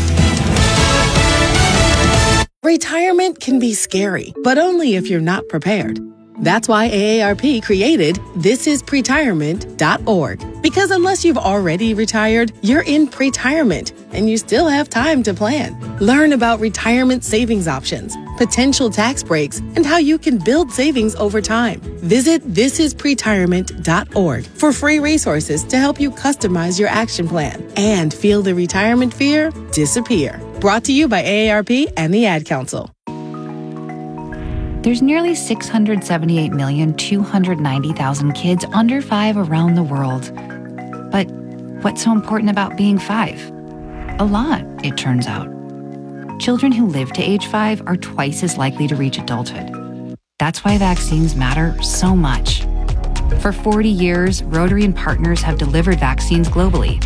Retirement can be scary, but only if you're not prepared. That's why AARP created thisispretirement.org. Because unless you've already retired, you're in pretirement, and you still have time to plan. Learn about retirement savings options, potential tax breaks, and how you can build savings over time. Visit thisispretirement.org for free resources to help you customize your action plan and feel the retirement fear disappear. Brought to you by AARP and the Ad Council. There's nearly 678,290,000 kids under 5 around the world. But what's so important about being 5? A lot, it turns out. Children who live to age 5 are twice as likely to reach adulthood. That's why vaccines matter so much. For 40 years, Rotary and partners have delivered vaccines globally.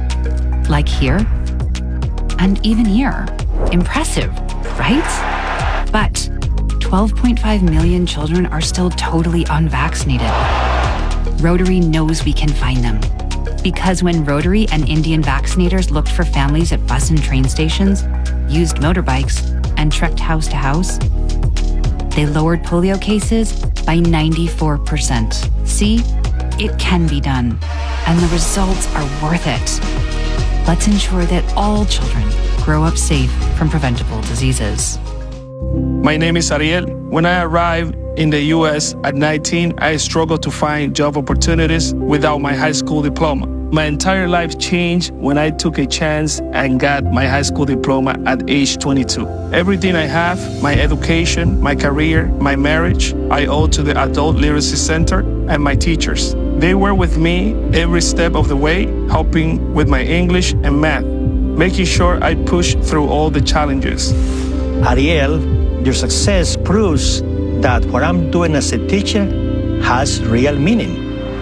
Like here, and even here. Impressive, right? But 12.5 million children are still totally unvaccinated. Rotary knows we can find them. Because when Rotary and Indian vaccinators looked for families at bus and train stations, used motorbikes, and trekked house to house, they lowered polio cases by 94%. See, it can be done, and the results are worth it. Let's ensure that all children grow up safe from preventable diseases. My name is Ariel. When I arrived in the U.S. at 19, I struggled to find job opportunities without my high school diploma. My entire life changed when I took a chance and got my high school diploma at age 22. Everything I have, my education, my career, my marriage, I owe to the Adult Literacy Center and my teachers. They were with me every step of the way, helping with my English and math, making sure I pushed through all the challenges. Ariel, your success proves that what I'm doing as a teacher has real meaning.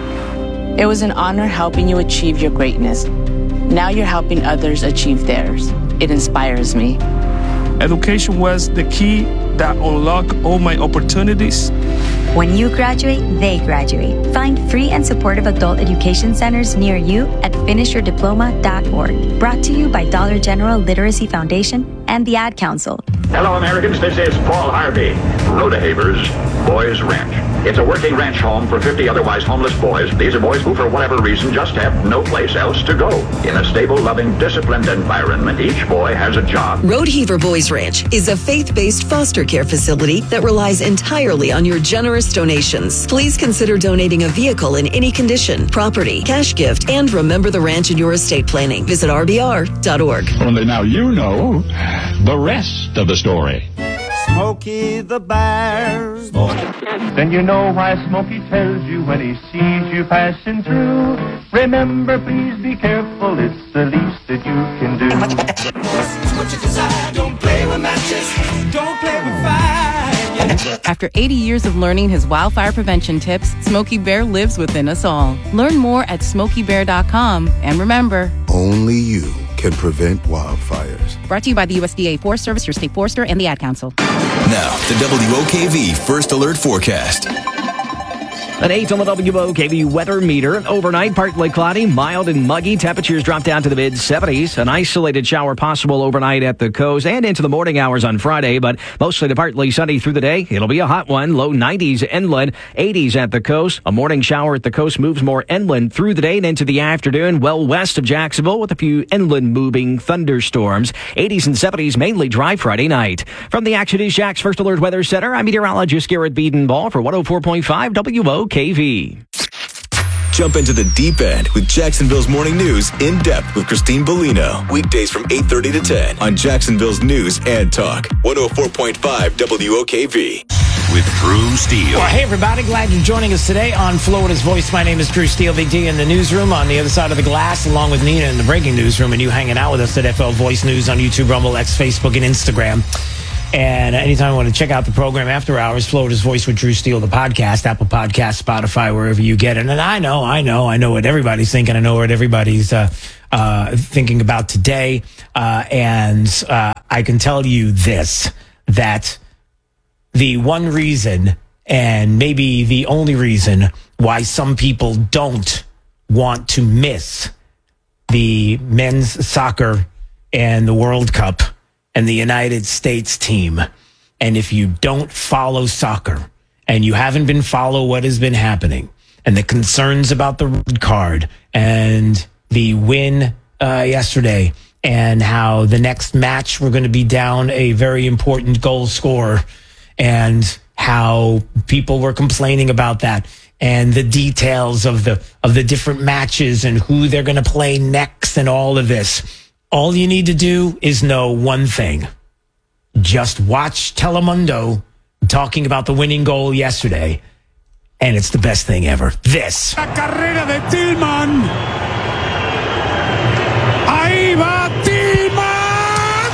It was an honor helping you achieve your greatness. Now you're helping others achieve theirs. It inspires me. Education was the key that unlocked all my opportunities. When you graduate, they graduate. Find free and supportive adult education centers near you at finishyourdiploma.org. Brought to you by Dollar General Literacy Foundation and the Ad Council. Hello, Americans. This is Paul Harvey. Rodehaver's Boys Ranch. It's a working ranch home for 50 otherwise homeless boys. These are boys who, for whatever reason, just have no place else to go. In a stable, loving, disciplined environment, each boy has a job. Rodeheaver Boys Ranch is a faith-based foster care facility that relies entirely on your generous donations. Please consider donating a vehicle in any condition, property, cash gift, and remember the ranch in your estate planning. Visit rbr.org. Only now you know the rest of the story. Smokey the Bear. Then you know why Smokey tells you when he sees you passing through. Remember, please be careful, it's the least that you can do. What you desire, don't play with matches, don't play with fire. After 80 years of learning his wildfire prevention tips, Smokey Bear lives within us all. Learn more at SmokeyBear.com, and remember, only you can prevent wildfires. Brought to you by the USDA Forest Service, your state forester, and the Ad Council. Now, the WOKV First Alert Forecast. An 8 on the WOKV weather meter. Overnight, partly cloudy, mild and muggy. Temperatures drop down to the mid-70s. An isolated shower possible overnight at the coast and into the morning hours on Friday, but mostly to partly sunny through the day. It'll be a hot one. Low 90s inland, 80s at the coast. A morning shower at the coast moves more inland through the day and into the afternoon, well west of Jacksonville with a few inland moving thunderstorms. 80s and 70s, mainly dry Friday night. From the Action News Jack's First Alert Weather Center, I'm meteorologist Garrett Beedenball for 104.5 WOKV. Jump into the deep end with Jacksonville's Morning News in depth with Christine Bellino. Weekdays from 8:30 to 10 on Jacksonville's News and Talk. 104.5 WOKV. With Drew Steele. Well, hey, everybody. Glad you're joining us today on Florida's Voice. My name is Drew Steele, Big D in the newsroom on the other side of the glass, along with Nina in the breaking newsroom, and you hanging out with us at FL Voice News on YouTube, Rumble, X, Facebook, and Instagram. And anytime you want to check out the program after hours, Florida's Voice with Drew Steele, the podcast, Apple Podcasts, Spotify, wherever you get it. And I know what everybody's thinking. I know what everybody's thinking about today. And I can tell you this, that the one reason, and maybe the only reason, why some people don't want to miss the men's soccer and the World Cup and the United States team. And if you don't follow soccer and you haven't been follow what has been happening and the concerns about the red card and the win yesterday and how the next match we're going to be down a very important goal scorer and how people were complaining about that and the details of the different matches and who they're going to play next and all of this. All you need to do is know one thing. Just watch Telemundo talking about the winning goal yesterday, and it's the best thing ever. This. La carrera de Tillman. Ahí va Tillman.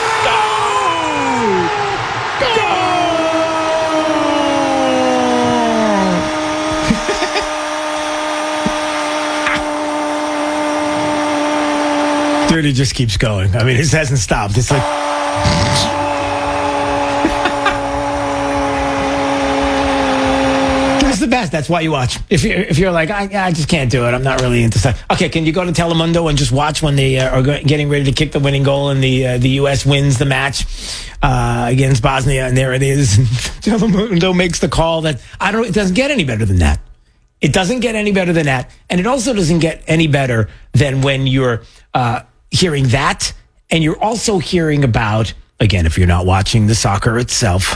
Dude, it just keeps going. I mean, it hasn't stopped. It's like... It's the best. That's why you watch. If you're like, I just can't do it. I'm not really into stuff. Okay, can you go to Telemundo and just watch when they are getting ready to kick the winning goal and the U.S. wins the match against Bosnia, and there it is. Telemundo makes the call that it doesn't get any better than that. It doesn't get any better than that. And it also doesn't get any better than when you're hearing that, and you're also hearing about, again, if you're not watching the soccer itself,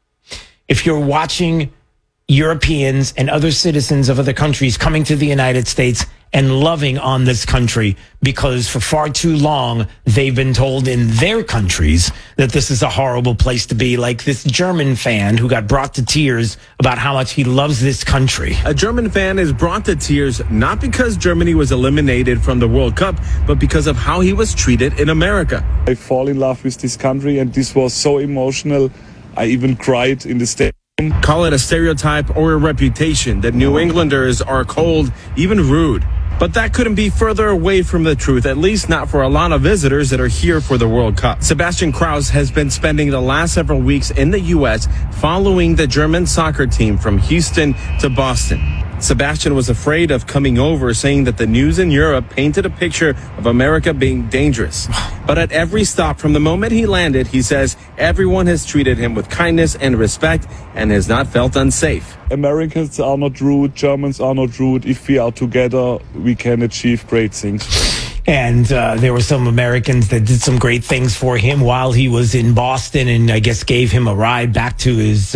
if you're watching Europeans and other citizens of other countries coming to the United States and loving on this country because for far too long they've been told in their countries that this is a horrible place to be, like this German fan who got brought to tears about how much he loves this country. A German fan is brought to tears not because Germany was eliminated from the World Cup, but because of how he was treated in America. I fall in love with this country, and this was so emotional. I even cried in the stadium. Call it a stereotype or a reputation that New Englanders are cold, even rude. But that couldn't be further away from the truth, at least not for a lot of visitors that are here for the World Cup. Sebastian Krause has been spending the last several weeks in the U.S. following the German soccer team from Houston to Boston. Sebastian was afraid of coming over, saying that the news in Europe painted a picture of America being dangerous. But at every stop from the moment he landed, he says everyone has treated him with kindness and respect and has not felt unsafe. Americans are not rude, Germans are not rude. If we are together, we can achieve great things. And there were some Americans that did some great things for him while he was in Boston, and I guess gave him a ride back to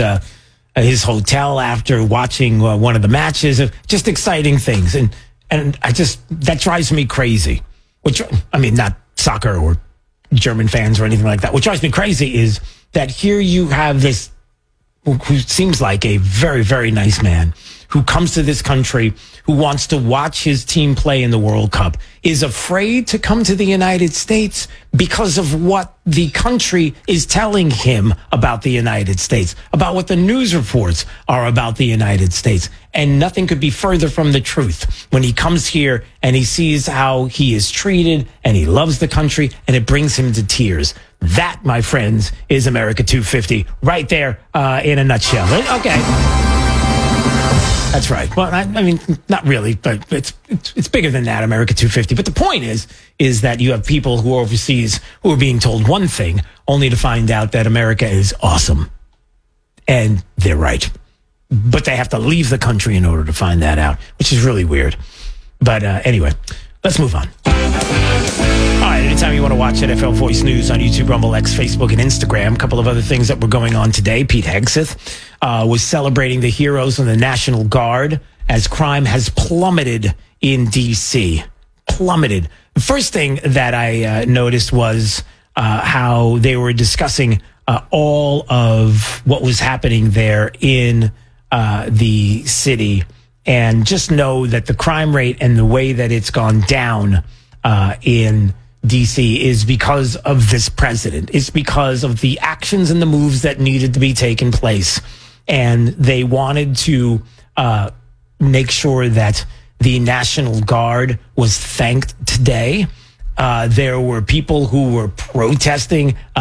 his hotel after watching one of the matches. Just exciting things. And that drives me crazy. Which, I mean, not soccer or German fans or anything like that. What drives me crazy is that here you have this, who seems like a very, very nice man, who comes to this country, who wants to watch his team play in the World Cup, is afraid to come to the United States because of what the country is telling him about the United States, about what the news reports are about the United States. And nothing could be further from the truth when he comes here and he sees how he is treated and he loves the country and it brings him to tears. That, my friends, is America 250 right there in a nutshell. Okay. That's right. Well, I mean, not really, but it's bigger than that, America 250. But the point is that you have people who are overseas who are being told one thing only to find out that America is awesome. And they're right. But they have to leave the country in order to find that out, which is really weird. But anyway, let's move on. All right, anytime you want to watch NFL Voice News on YouTube, Rumble, X, Facebook, and Instagram, a couple of other things that were going on today. Pete Hegseth was celebrating the heroes of the National Guard as crime has plummeted in D.C. Plummeted. The first thing that I noticed was how they were discussing all of what was happening there in the city. And just know that the crime rate and the way that it's gone down in D.C. is because of this president. It's because of the actions and the moves that needed to be taken place. And they wanted to make sure that the National Guard was thanked today. There were people who were protesting